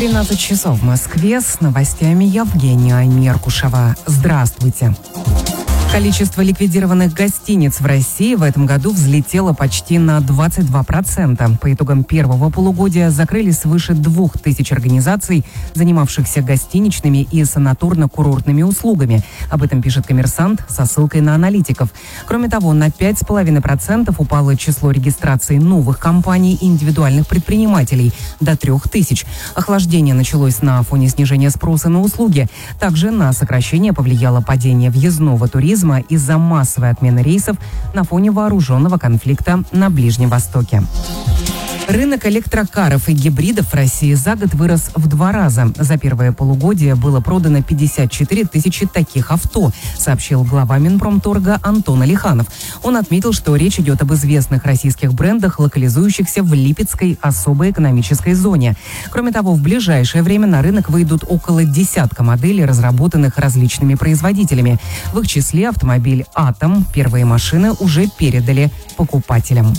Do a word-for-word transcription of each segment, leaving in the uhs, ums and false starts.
тринадцать часов в Москве. С новостями Евгения Меркушева. Здравствуйте. Количество ликвидированных гостиниц в России в этом году взлетело почти на двадцать два процента. По итогам первого полугодия закрыли свыше двух тысяч организаций, занимавшихся гостиничными и санаторно-курортными услугами. Об этом пишет «Коммерсант» со ссылкой на аналитиков. Кроме того, на пять целых пять десятых процента упало число регистраций новых компаний и индивидуальных предпринимателей до трех тысяч. Охлаждение началось на фоне снижения спроса на услуги. Также на сокращение повлияло падение въездного туризма из-за массовой отмены рейсов на фоне вооруженного конфликта на Ближнем Востоке. Рынок электрокаров и гибридов в России за год вырос в два раза. За первое полугодие было продано пятьдесят четыре тысячи таких авто, сообщил глава Минпромторга Антон Алиханов. Он отметил, что речь идет об известных российских брендах, локализующихся в Липецкой особой экономической зоне. Кроме того, в ближайшее время на рынок выйдут около десятка моделей, разработанных различными производителями. В их числе автомобиль «Атом». Первые машины уже передали покупателям.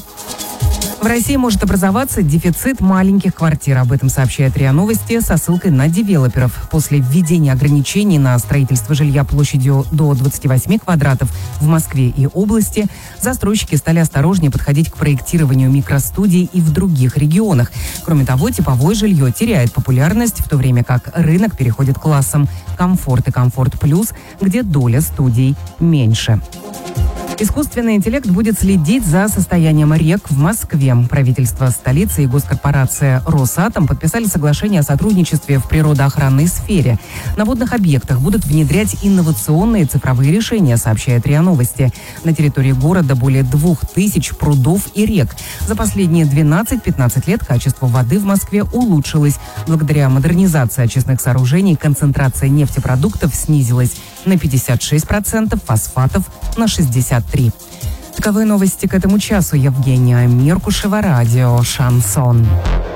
В России может образоваться дефицит маленьких квартир. Об этом сообщает РИА Новости со ссылкой на девелоперов. После введения ограничений на строительство жилья площадью до двадцати восьми квадратов в Москве и области, застройщики стали осторожнее подходить к проектированию микростудий и в других регионах. Кроме того, типовое жилье теряет популярность, в то время как рынок переходит к классам «Комфорт» и «Комфорт Плюс», где доля студий меньше. Искусственный интеллект будет следить за состоянием рек в Москве. Правительство столицы и госкорпорация «Росатом» подписали соглашение о сотрудничестве в природоохранной сфере. На водных объектах будут внедрять инновационные цифровые решения, сообщает РИА Новости. На территории города более двух тысяч прудов и рек. За последние двенадцать-пятнадцать лет качество воды в Москве улучшилось. Благодаря модернизации очистных сооружений концентрация нефтепродуктов снизилась на пятьдесят шесть процентов, фосфатов на шестьдесят три процента. Таковы новости к этому часу. Евгения Меркушева, радио «Шансон».